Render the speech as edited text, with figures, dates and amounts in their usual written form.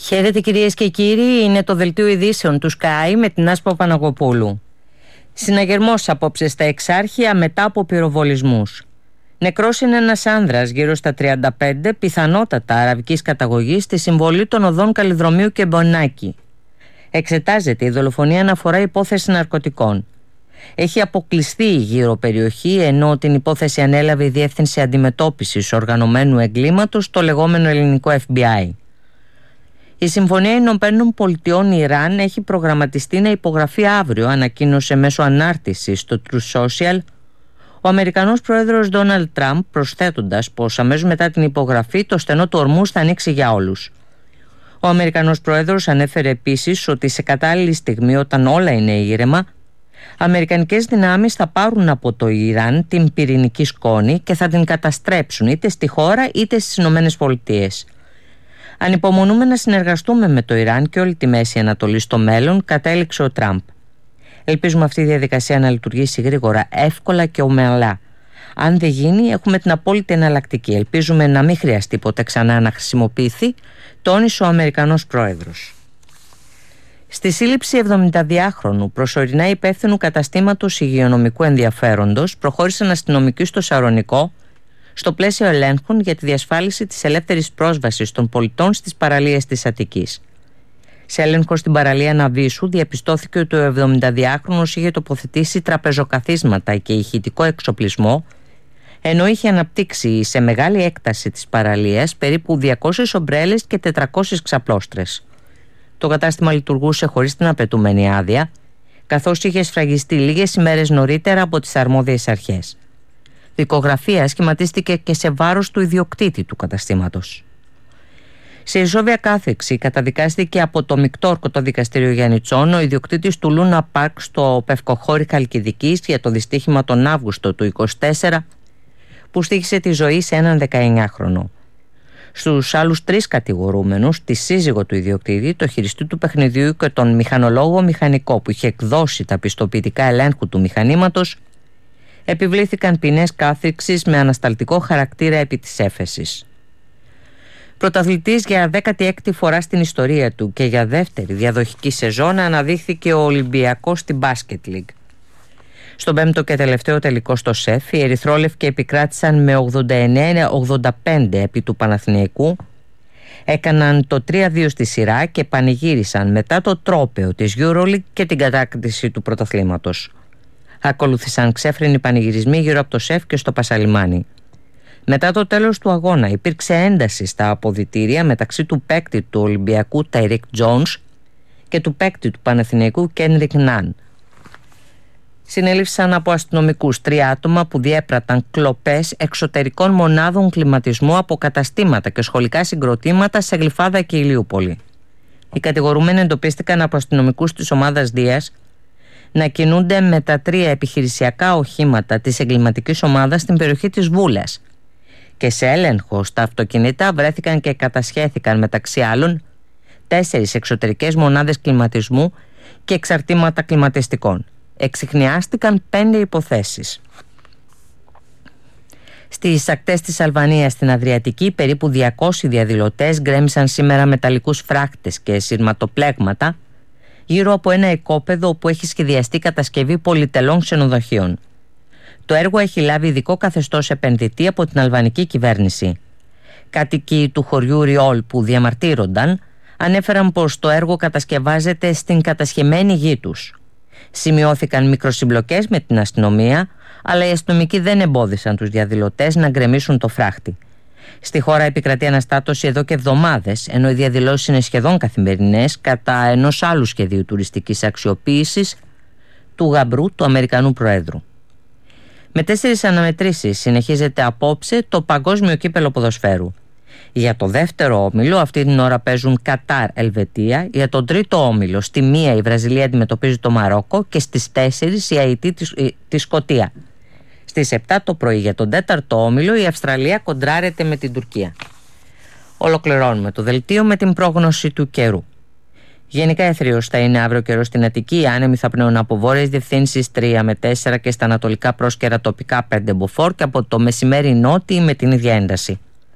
Χαίρετε κυρίες και κύριοι, είναι το δελτίο ειδήσεων του Sky με την Άσπα Παναγοπούλου. Συναγερμός απόψε στα Εξάρχεια μετά από πυροβολισμούς. Νεκρός είναι ένας άνδρας γύρω στα 35, πιθανότατα αραβικής καταγωγής, στη συμβολή των οδών Καλλιδρομίου και Μπονάκη. Εξετάζεται η δολοφονία αναφορά υπόθεση ναρκωτικών. Έχει αποκλειστεί η γύρω περιοχή, ενώ την υπόθεση ανέλαβε η Διεύθυνση Αντιμετώπισης Οργανωμένου Εγκλήματος, το λεγόμενο ελληνικό FBI. Η Συμφωνία Ηνωμένων Πολιτειών Ιράν έχει προγραμματιστεί να υπογραφεί αύριο, ανακοίνωσε μέσω ανάρτησης στο True Social ο Αμερικανός πρόεδρος Ντόναλντ Τραμπ, προσθέτοντας πως αμέσως μετά την υπογραφή το στενό του Ορμούζ θα ανοίξει για όλους. Ο Αμερικανός πρόεδρος ανέφερε επίσης ότι σε κατάλληλη στιγμή, όταν όλα είναι ήρεμα, αμερικανικές δυνάμεις θα πάρουν από το Ιράν την πυρηνική σκόνη και θα την καταστρέψουν είτε στη χώρα είτε στις Ηνωμένες Πολιτείες. Ανυπομονούμε να συνεργαστούμε με το Ιράν και όλη τη Μέση Ανατολή στο μέλλον, κατέληξε ο Τραμπ. Ελπίζουμε αυτή η διαδικασία να λειτουργήσει γρήγορα, εύκολα και ομαλά. Αν δεν γίνει, έχουμε την απόλυτη εναλλακτική. Ελπίζουμε να μην χρειαστεί ποτέ ξανά να χρησιμοποιηθεί, τόνισε ο Αμερικανός πρόεδρος. Στη σύλληψη 72χρονου προσωρινά υπεύθυνου καταστήματος υγειονομικού ενδιαφέροντος προχώρησαν αστυνομικοί στο Σαρονικό στο πλαίσιο ελέγχων για τη διασφάλιση της ελεύθερης πρόσβασης των πολιτών στις παραλίες της Σε έλεγχο στην παραλία Ναβίσου διαπιστώθηκε ότι ο 72χρονος είχε τοποθετήσει τραπεζοκαθίσματα και ηχητικό εξοπλισμό, ενώ είχε αναπτύξει σε μεγάλη έκταση της παραλίας περίπου 200 ομπρέλες και 400 ξαπλώστρες. Το κατάστημα λειτουργούσε χωρίς την απαιτούμενη άδεια, καθώς είχε σφραγιστεί λίγες ημέρες νωρίτερα από τις αρμόδιες αρχές. Δικογραφία σχηματίστηκε και σε βάρος του ιδιοκτήτη του καταστήματος. Σε ισόβια κάθεξη καταδικάστηκε από το Μικτόρκο το δικαστήριο Γιαννιτσών ο ιδιοκτήτης του Λούνα Πάρκ στο Πευκοχώρι Χαλκιδικής για το δυστύχημα τον Αύγουστο του 2024 που στοίχησε τη ζωή σε έναν 19χρονο. Στους άλλους 3 κατηγορούμενους, τη σύζυγο του ιδιοκτήτη, το χειριστή του παιχνιδιού και τον μηχανολόγο μηχανικό που είχε εκδώσει τα πιστοποιητικά ελέγχου του μηχανήματος, επιβλήθηκαν ποινές κάθριξης με ανασταλτικό χαρακτήρα επί της έφεσης. Πρωταθλητής για 16η φορά στην ιστορία του και για δεύτερη διαδοχική σεζόν αναδείχθηκε ο Ολυμπιακός στην Basket League. Στον 5ο και τελευταίο τελικό στο ΣΕΦ, οι ερυθρόλευκοι επικράτησαν με 89-85 επί του Παναθηναϊκού, έκαναν το 3-2 στη σειρά και πανηγύρισαν μετά το τρόπαιο της EuroLeague και την κατάκτηση του πρωταθλήματος. Ακολούθησαν ξέφρενοι πανηγυρισμοί γύρω από το ΣΕΦ και στο Πασαλιμάνι. Μετά το τέλος του αγώνα υπήρξε ένταση στα αποδυτήρια μεταξύ του παίκτη του Ολυμπιακού Τάιρικ Τζόνς και του παίκτη του Παναθηναϊκού Κένρικ Ναν. Συνελήφθησαν από αστυνομικούς 3 άτομα που διέπραταν κλοπές εξωτερικών μονάδων κλιματισμού από καταστήματα και σχολικά συγκροτήματα σε Γλυφάδα και Ηλιούπολη. Οι κατηγορούμενοι εντοπίστηκαν από αστυνομικούς της ομάδας Δίας να κινούνται με τα 3 επιχειρησιακά οχήματα της εγκληματικής ομάδας στην περιοχή της Βούλας και σε έλεγχο στα αυτοκίνητα βρέθηκαν και κατασχέθηκαν μεταξύ άλλων 4 εξωτερικές μονάδες κλιματισμού και εξαρτήματα κλιματιστικών. Εξιχνιάστηκαν 5 υποθέσεις. Στις ακτές της Αλβανίας στην Αδριατική περίπου 200 διαδηλωτές γκρέμισαν σήμερα μεταλλικούς φράχτες και σειρματοπλέγματα γύρω από ένα οικόπεδο όπου έχει σχεδιαστεί κατασκευή πολυτελών ξενοδοχείων. Το έργο έχει λάβει ειδικό καθεστώς επενδυτή από την αλβανική κυβέρνηση. Κάτοικοι του χωριού Ριόλ που διαμαρτύρονταν ανέφεραν πως το έργο κατασκευάζεται στην κατασχεμένη γη τους. Σημειώθηκαν μικροσυμπλοκές με την αστυνομία, αλλά οι αστυνομικοί δεν εμπόδισαν τους διαδηλωτές να γκρεμίσουν το φράχτη. Στη χώρα επικρατεί αναστάτωση εδώ και εβδομάδες, ενώ οι διαδηλώσεις είναι σχεδόν καθημερινές κατά ενός άλλου σχεδίου τουριστικής αξιοποίησης του γαμπρού του Αμερικανού Προέδρου. Με 4 αναμετρήσεις συνεχίζεται απόψε το Παγκόσμιο Κύπελλο Ποδοσφαίρου. Για το δεύτερο όμιλο αυτή την ώρα παίζουν Κατάρ Ελβετία, για τον τρίτο όμιλο στη 1 η Βραζιλία αντιμετωπίζει το Μαρόκο και στις 4 η Αϊτή τη Σκωτία. Στις 7 το πρωί για τον τέταρτο όμιλο η Αυστραλία κοντράρεται με την Τουρκία. Ολοκληρώνουμε το δελτίο με την πρόγνωση του καιρού. Γενικά εθρίως θα είναι αύριο καιρό στην Αττική, άνεμοι θα πνέουν από βόρειες διευθύνσεις 3 με 4 και στα ανατολικά πρόσκαιρα τοπικά 5 μποφόρ και από το μεσημέρι νότιοι με την ίδια ένταση.